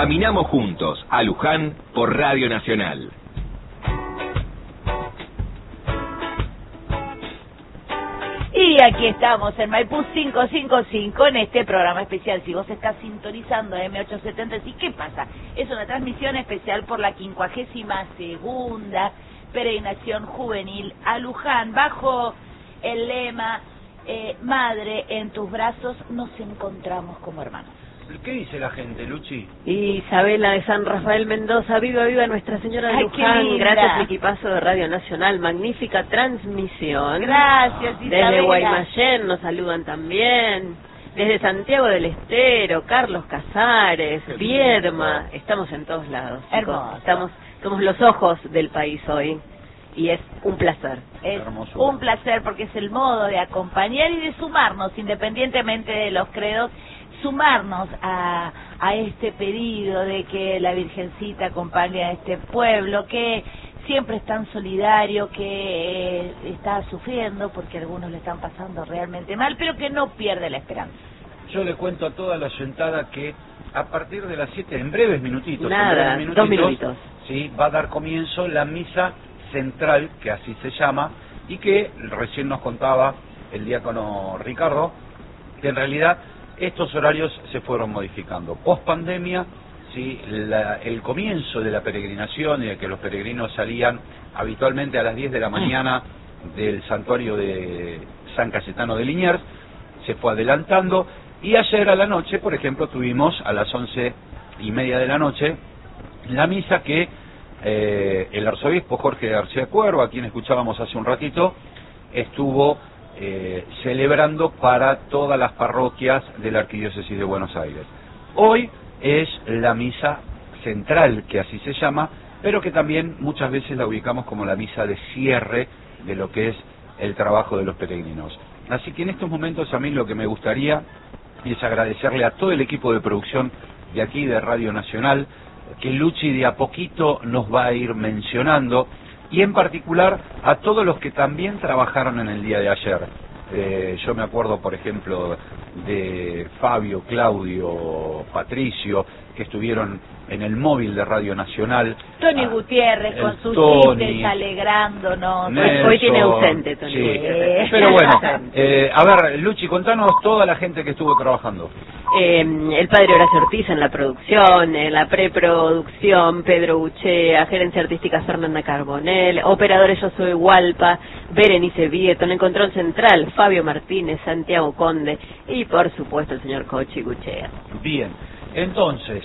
Caminamos juntos a Luján por Radio Nacional. Y aquí estamos en Maipú 555 en este programa especial. Si vos estás sintonizando M870, ¿sí? ¿Qué pasa? Es una transmisión especial por la 52ª peregrinación juvenil a Luján, bajo el lema Madre, en tus brazos nos encontramos como hermanos. ¿Qué dice la gente, Luchi? Isabela de San Rafael Mendoza, viva, viva Nuestra Señora de Ay, Luján, gracias equipazo de Radio Nacional, magnífica transmisión. Gracias, Isabela. Desde Guaymallén nos saludan también, desde Santiago del Estero, Carlos Casares, Viedma, estamos en todos lados. Hermoso. Somos los ojos del país hoy. Y es un placer. Es un placer porque es el modo de acompañar y de sumarnos, independientemente de los credos, sumarnos a este pedido de que la Virgencita acompañe a este pueblo que siempre es tan solidario, que está sufriendo porque algunos le están pasando realmente mal, pero que no pierde la esperanza. Yo le cuento a toda la oyentada que a partir de las 7, en breves minutitos, Nada, 2 minutitos, sí, va a dar comienzo la misa central, que así se llama, y que recién nos contaba el diácono Ricardo, que en realidad estos horarios se fueron modificando. Post pandemia, sí, el comienzo de la peregrinación y de que los peregrinos salían habitualmente a las 10 de la mañana del santuario de San Cayetano de Liniers, se fue adelantando, y ayer a la noche, por ejemplo, tuvimos a las 11:30 de la noche la misa que el arzobispo Jorge García Cuervo, a quien escuchábamos hace un ratito, estuvo celebrando para todas las parroquias de la Arquidiócesis de Buenos Aires. Hoy es la misa central, que así se llama, pero que también muchas veces la ubicamos como la misa de cierre de lo que es el trabajo de los peregrinos. Así que en estos momentos a mí lo que me gustaría es agradecerle a todo el equipo de producción de aquí de Radio Nacional, que Luchi de a poquito nos va a ir mencionando, y en particular a todos los que también trabajaron en el día de ayer. Yo me acuerdo, por ejemplo, de Fabio, Claudio, Patricio, que estuvieron en el móvil de Radio Nacional. Tony Gutiérrez con sus chistes alegrándonos. Nelson, hoy tiene ausente Tony sí. Gutiérrez. Pero bueno, a ver, Luchi, contanos toda la gente que estuvo trabajando. El padre Horacio Ortiz en la producción, en la preproducción, Pedro Buchea, gerencia artística Fernanda Carbonell, operadores Yo Soy Hualpa, Berenice Vieto, en el control central, Fabio Martínez, Santiago Conde y por supuesto el señor Cochi Guchea. Bien, entonces,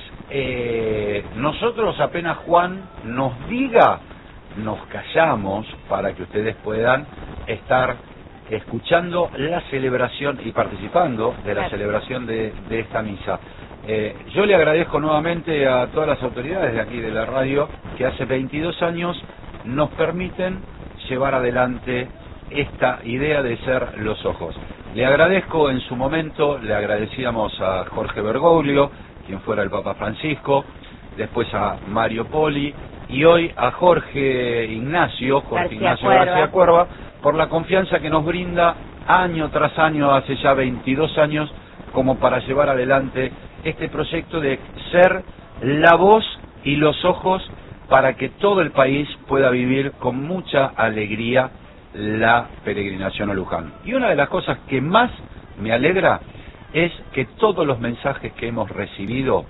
nosotros apenas Juan nos diga, nos callamos para que ustedes puedan estar escuchando la celebración y participando de la celebración de esta misa. Yo le agradezco nuevamente a todas las autoridades de aquí de la radio que hace 22 años nos permiten llevar adelante esta idea de ser los ojos. Le agradezco en su momento, le agradecíamos a Jorge Bergoglio, quien fuera el Papa Francisco, después a Mario Poli y hoy a Jorge Ignacio García Cuerva, por la confianza que nos brinda año tras año, hace ya 22 años, como para llevar adelante este proyecto de ser la voz y los ojos para que todo el país pueda vivir con mucha alegría la peregrinación a Luján. Y una de las cosas que más me alegra es que todos los mensajes que hemos recibido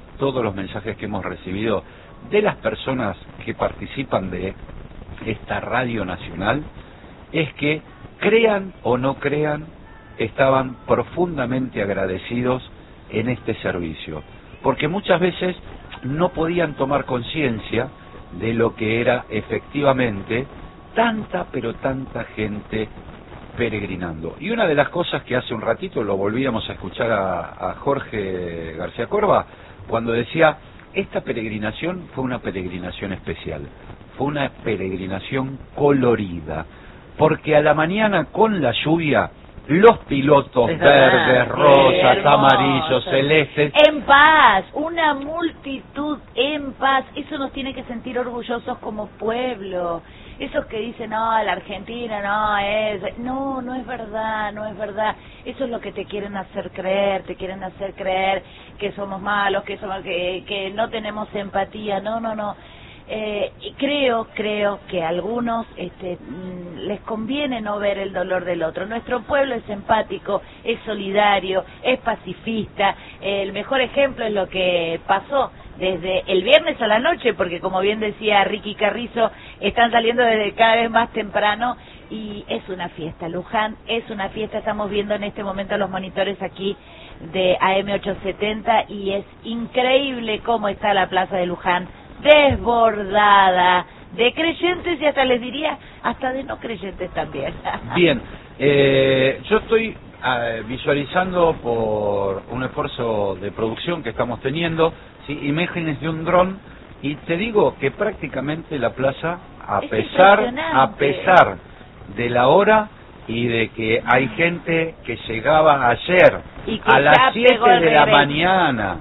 de las personas que participan de esta Radio Nacional, es que, crean o no crean, estaban profundamente agradecidos en este servicio, porque muchas veces no podían tomar conciencia de lo que era efectivamente tanta, pero tanta gente peregrinando. Y una de las cosas que hace un ratito lo volvíamos a escuchar a Jorge García Cuerva, cuando decía, esta peregrinación fue una peregrinación especial, fue una peregrinación colorida, porque a la mañana con la lluvia los pilotos verdes, rosas, amarillos, celestes. En paz, una multitud en paz. Eso nos tiene que sentir orgullosos como pueblo. Esos que dicen, no, la Argentina no es... No es verdad, no es verdad. Eso es lo que te quieren hacer creer, que somos malos, que no tenemos empatía. No. Creo que a algunos les conviene no ver el dolor del otro. Nuestro pueblo es empático, es solidario, es pacifista. El mejor ejemplo es lo que pasó desde el viernes a la noche, porque como bien decía Ricky Carrizo, están saliendo desde cada vez más temprano y es una fiesta. Luján es una fiesta. Estamos viendo en este momento los monitores aquí de AM870 y es increíble cómo está la plaza de Luján, desbordada de creyentes y hasta les diría hasta de no creyentes también. Bien, yo estoy visualizando por un esfuerzo de producción que estamos teniendo, ¿sí? Imágenes de un dron y te digo que prácticamente la plaza, a pesar de la hora y de que hay gente que llegaba ayer a las 7 de la mañana,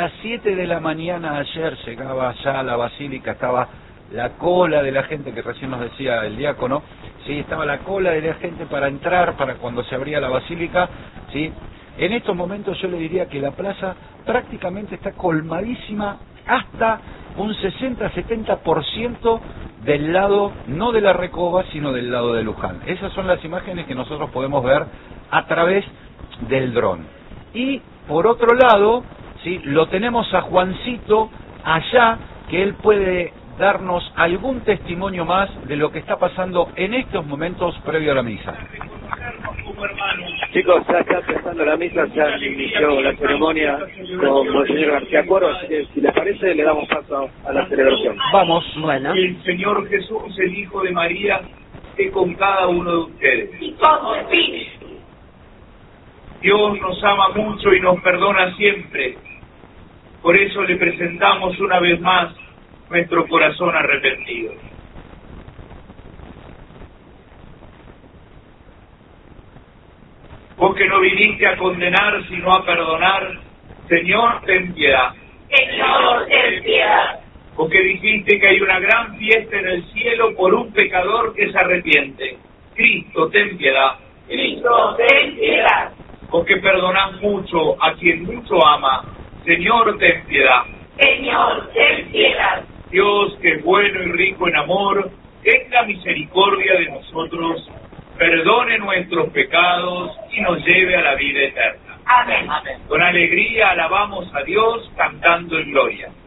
ayer llegaba ya a la basílica, estaba la cola de la gente que recién nos decía el diácono, sí, estaba la cola de la gente para entrar, para cuando se abría la basílica, sí. En estos momentos yo le diría que la plaza prácticamente está colmadísima hasta un 60-70% del lado, no de la Recoba, sino del lado de Luján. Esas son las imágenes que nosotros podemos ver a través del dron. Y por otro lado, ¿sí? Lo tenemos a Juancito allá, que él puede darnos algún testimonio más de lo que está pasando en estos momentos previo a la misa. Chicos, ya está empezando la misa, ya inició la ceremonia con Monseñor García Coro, así que si les parece le damos paso a la celebración. Vamos. Bueno. Y el Señor Jesús, el Hijo de María, esté con cada uno de ustedes. Y con su espíritu. Dios nos ama mucho y nos perdona siempre. Por eso le presentamos una vez más nuestro corazón arrepentido. Vos que no viniste a condenar, sino a perdonar, Señor, ten piedad. Señor, ten piedad. Vos que dijiste que hay una gran fiesta en el cielo por un pecador que se arrepiente. Cristo, ten piedad. Cristo, ten piedad. Vos que perdonás mucho a quien mucho ama, Señor, ten piedad. Señor, ten piedad. Dios, que es bueno y rico en amor, tenga misericordia de nosotros, perdone nuestros pecados y nos lleve a la vida eterna. Amén. Amén. Con alegría alabamos a Dios cantando en gloria.